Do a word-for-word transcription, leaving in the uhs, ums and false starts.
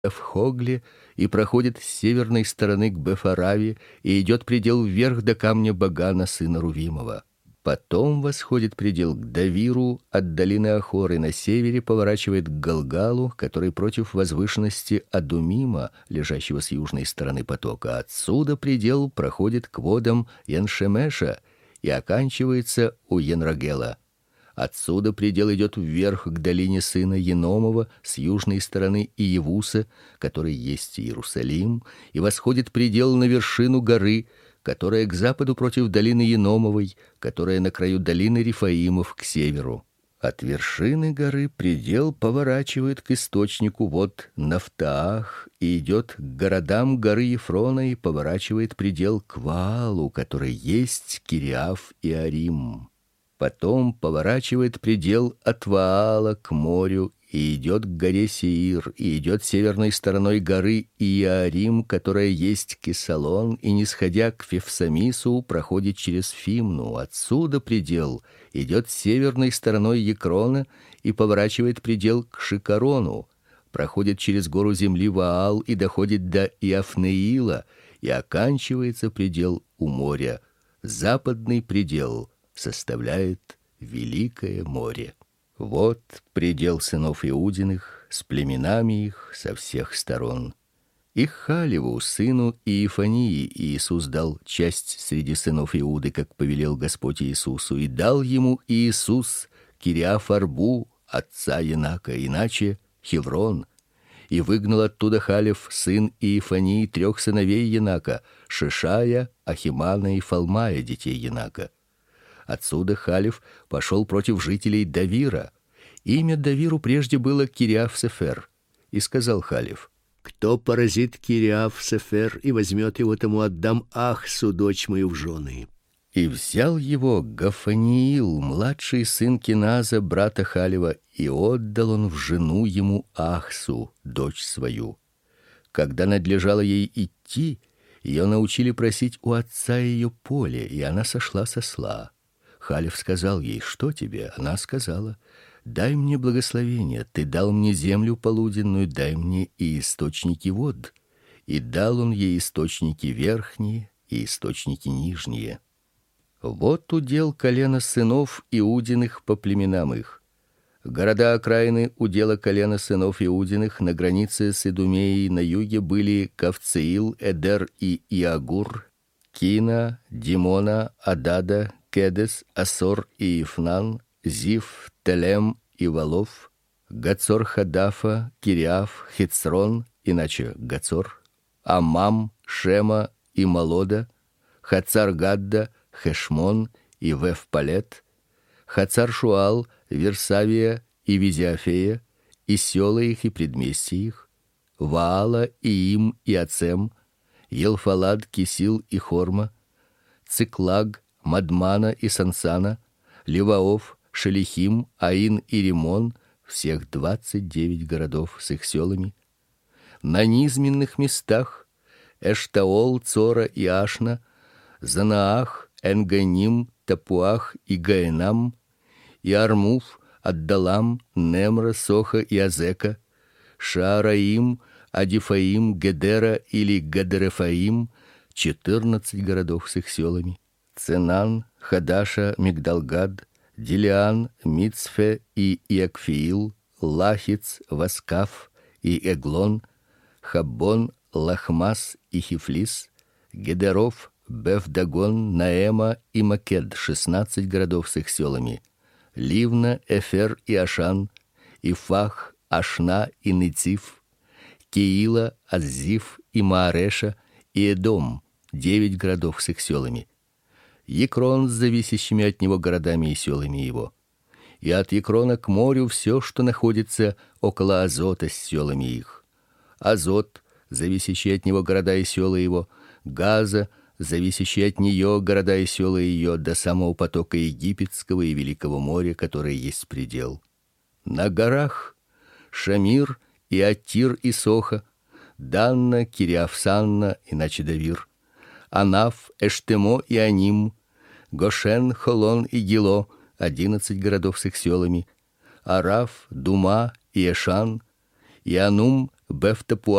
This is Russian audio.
в Хогле и проходит с северной стороны к Бефараве и идет предел вверх до камня Багана сына Рувимова. Потом восходит предел к Давиру, от долины Ахоры на севере поворачивает к Галгалу, который против возвышенности Адумима, лежащего с южной стороны потока. Отсюда предел проходит к водам Яншемеша и оканчивается у Енрогела. Отсюда предел идет вверх к долине сына Еномова с южной стороны Иевуса, который есть Иерусалим, и восходит предел на вершину горы, которая к западу против долины Еномовой, которая на краю долины Рифаимов к северу. От вершины горы предел поворачивает к источнику вод Нафтаах и идет к городам горы Ефрона и поворачивает предел к Ваалу, который есть Кириаф и Арим. Потом поворачивает предел от Ваала к морю и идет к горе Сеир, и идет северной стороной горы Иарим, которая есть Кесалон, и нисходя к Февсамису проходит через Фимну. Отсюда предел идет северной стороной Екрона и поворачивает предел к Шикарону, проходит через гору земли Ваал и доходит до Иафнеила, и оканчивается предел у моря. Западный предел составляет Великое море. Вот предел сынов Иудиных с племенами их со всех сторон. И Халеву, сыну Иефании, Иисус дал часть среди сынов Иуды, как повелел Господь Иисусу, и дал ему Иисус Кириаф-Арбу, отца Янака, иначе Хеврон, и выгнал оттуда Халев, сын Иефании, трех сыновей Янака, Шишая, Ахимана и Фалмая, детей Янака. Отсюда Халев пошел против жителей Давира. Имя Давиру прежде было Кириаф-Сефер. И сказал Халев: кто поразит Кириаф-Сефер и возьмет его, тому отдам Ахсу, дочь мою, в жены. И взял его Гафаниил, младший сын Киназа, брата Халева, и отдал он в жену ему Ахсу, дочь свою. Когда надлежало ей идти, ее научили просить у отца ее поле, и она сошла с осла. Халев сказал ей: что тебе? Она сказала: дай мне благословение, ты дал мне землю полуденную, дай мне и источники вод. И дал он ей источники верхние и источники нижние. Вот удел колена сынов Иудиных по племенам их. Города окраины удела колена сынов Иудиных на границе с Идумеей на юге были Кавцеил, Эдер и Иагур, Кина, Димона, Адада, Кедес, Асор и Ифнан, Зив, Телем и Валов, Гацор-Хадафа, Кириаф, Хицрон, иначе Гацор, Амам, Шема и Малода, Хацар-Гадда, Хешмон и Вефпалет, Хацар-Шуал, Версавия и Визиафея, и села их и предместья их, Ваала, Иим и Ацем, Елфалад, Кисил и Хорма, Циклаг, Мадмана и Сансана, Леваов, Шелихим, Аин и Римон, всех двадцать девять городов с их селами. На низменных местах Эштаол, Цора и Ашна, Занаах, Энганим, Тапуах и Гаенам, и Армуф, Аддалам, Немра, Соха и Азека, Шаараим, Адифаим, Гедера или Гадерефаим, четырнадцать городов с их селами. Ценан, Хадаша, Мигдалгад, Дилиан, Мицфе и Иакфиил, Лахиц, Васкаф и Эглон, Хаббон, Лахмас и Хифлис, Гедеров, Бефдагон, Наэма и Макед, шестнадцать городов с их селами. Ливна, Эфер и Ашан, Ифах, Ашна и Нициф, Киила, Аззиф и Маареша и Эдом, девять городов с их селами. Екрон с зависящими от него городами и селами его. И от Екрона к морю все, что находится около Азота с селами их. Азот, зависящий от него города и села его, Газа, зависящие от нее города и села ее, до самого потока Египетского и Великого моря, которое есть предел. На горах Шамир и Атир и Соха, Данна, Кириафсанна, иначе Давир, Анаф, Эштемо и Аним, Гошен, Холон и Гило, одиннадцать городов с их селами, Араф, Дума и Эшан, и Анум, Бефтапуа